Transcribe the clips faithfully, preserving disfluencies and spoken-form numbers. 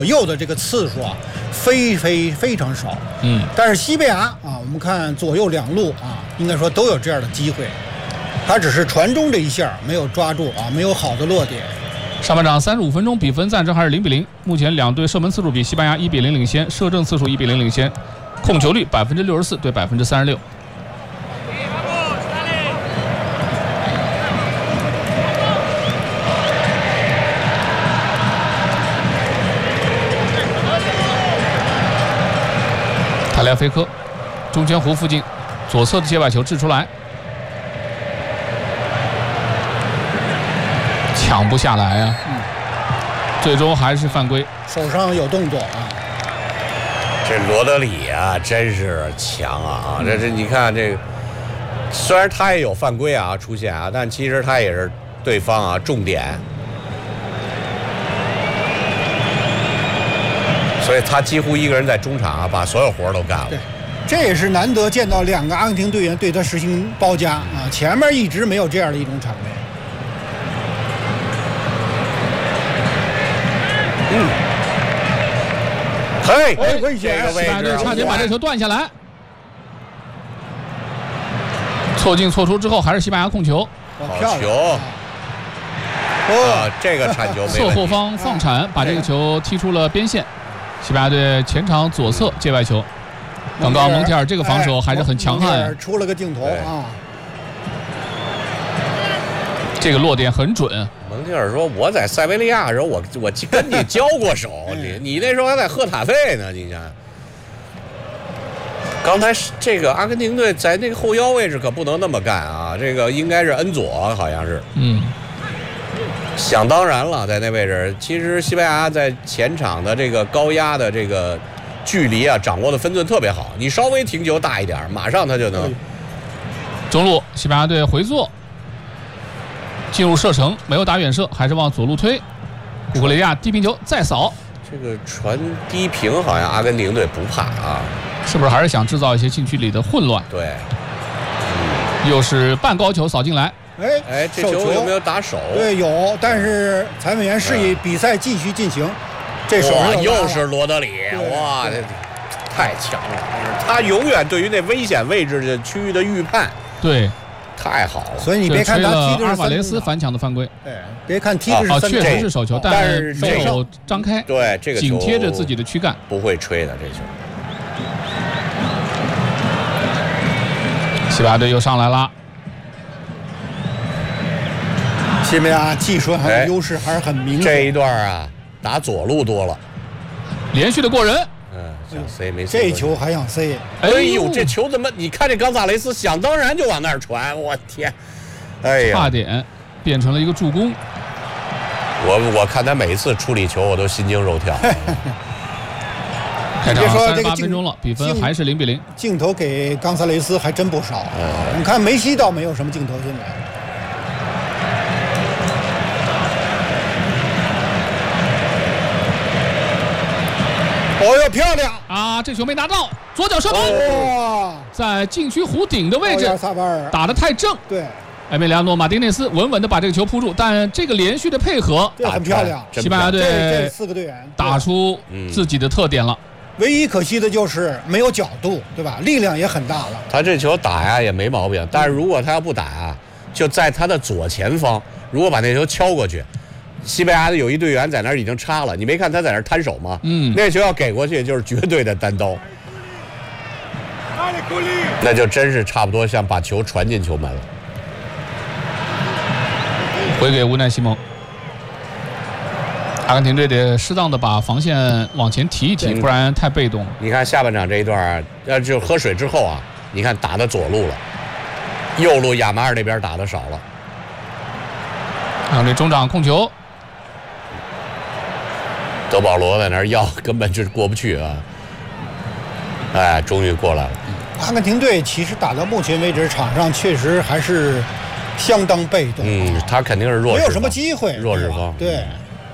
右的这个次数啊，非非非常少。 嗯， 但是西班牙啊，我们看左右两路啊，应该说都有这样的机会，他只是传中这一下没有抓住啊，没有好的落点。 上半场三十五分钟，比分暂时还是零比零。目前两队射门次数比西班牙一比零领先，射正次数一比零领先，控球率百分之六十四对百分之三十六。塔利亚菲科，中间弧附近，左侧的界外球掷出来，抢不下来啊！嗯，最终还是犯规， 手上有动作啊。 这罗德里啊，真是强啊！这这你看这个，虽然他也有犯规啊出现啊，但其实他也是对方啊重点。所以他几乎一个人在中场啊，把所有活都干了。 对，这也是难得见到两个阿根廷队员对他实行包夹啊，前面一直没有这样的一种场面。 嗯，嘿， 哎，危险！ 西班牙队差点把这球断下来，错进错出之后，还是西班牙控球。 好球！啊，这个铲球没侧后方放铲，把这个球踢出了边线。西班牙队前场左侧界外球，刚刚蒙蒂尔这个防守还是很强悍， 出了个镜头啊， 这个落点很准。 蒙蒂尔说：“我在塞维利亚的时候，我我跟你交过手，你你那时候还在赫塔费呢，你想。刚才这个阿根廷队在那个后腰位置可不能那么干啊，这个应该是恩佐，好像是， 嗯。” 想当然了，在那位置，其实西班牙在前场的这个高压的这个距离啊，掌握的分寸特别好。你稍微停球大一点，马上他就能。 中路，西班牙队回做，进入射程，没有打远射，还是往左路推。古格雷亚低平球再扫， 这个传低平好像阿根廷队不怕啊， 是不是还是想制造一些禁区里的混乱？ 对， 嗯、又是半高球扫进来。 哎哎，这球有没有打手？ 对，有，但是裁判员示意比赛继续进行。这手哇，又是罗德里，哇，这太强了！他永远对于那危险位置的区域的预判， 对， 太好了。 所以你别看他踢的是阿尔瓦雷斯反抢的犯规， 对，别看踢的是三确实是手球，但是没有张开， 对，这个紧贴着自己的躯干， 不会吹的这球。 西班牙队又上来了。 西班牙技术上的优势还是很明显。 这一段啊，打左路多了， 连续的过人。 嗯，想塞没塞。 这球还想塞？ 哎呦，这球怎么？你看这冈萨雷斯想当然就往那儿传，我天！哎呀， 差点变成了一个助攻。 我我看他每一次处理球，我都心惊肉跳。 开场三十八分钟了，比分还是零比零。 镜头给冈萨雷斯还真不少。嗯，你看梅西倒没有什么镜头，现在。哦哟，漂亮啊！这球没拿到，左脚射门，哇，在禁区弧顶的位置，打得太正。 对， 埃梅里亚诺·马丁内斯稳稳地把这个球扑住，但这个连续的配合， 这很漂亮。 西班牙队四个队员打出自己的特点了。 唯一可惜的就是没有角度，对吧？力量也很大了。 他这球打呀也没毛病，但是如果他要不打啊，就在他的左前方，如果把那球敲过去。西班牙的有一队员在那儿已经插了，你没看他在那儿摊手吗？ 嗯， 那球要给过去就是绝对的单刀，那就真是差不多像把球传进球门了。 回给乌奈西蒙，阿根廷队得适当的把防线往前提一提，不然太被动。 你看下半场这一段，呃，就喝水之后啊，你看打的左路了，右路亚马尔那边打的少了。 啊，这中场控球。 德保罗在那儿要，根本就是过不去啊！哎，终于过来了。 阿根廷队其实打到目前为止，场上确实还是相当被动。 嗯，他肯定是弱势方， 没有什么机会。 弱势方。 对。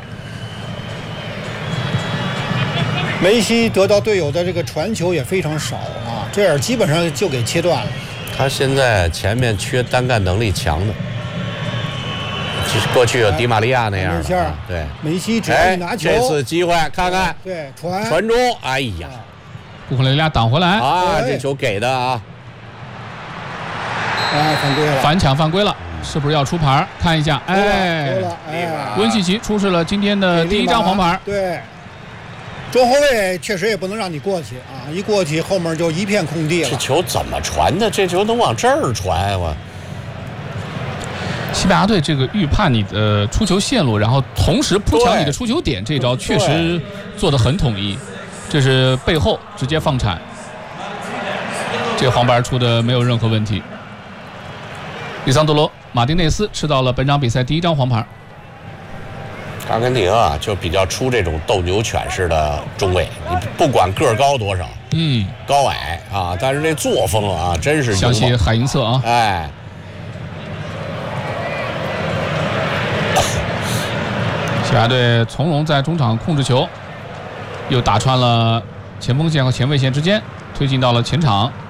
梅西得到队友的这个传球也非常少啊，这样基本上就给切断了。 他现在前面缺单干能力强的，其实过去有迪玛利亚那样的， 看这下对， 梅西只要哎一拿，球， 这次机会看看对传传中，哎呀， 乌克雷利亚挡回来， 啊， 对这球给的啊， 哎，犯规了， 反抢犯规了，是不是要出牌？看一下，哎多，了，哎， 温契奇出示了今天的第一张黄牌。 对。中后卫确实也不能让你过去啊！一过去后面就一片空地了。 这球怎么传的？这球能往这儿传我？ 西班牙队这个预判你的出球线路，然后同时扑抢你的出球点，这招确实做得很统一。这是背后直接放铲，这个黄牌出的没有任何问题。里桑德罗·马丁内斯吃到了本场比赛第一张黄牌。 阿根廷啊，就比较出这种斗牛犬式的中卫，你不管个儿高多少， 嗯， 高矮啊，但是这作风啊，真是想起海因瑟啊， 哎， 西班牙队从容在中场控制球，又打穿了前锋线和前卫线之间，推进到了前场。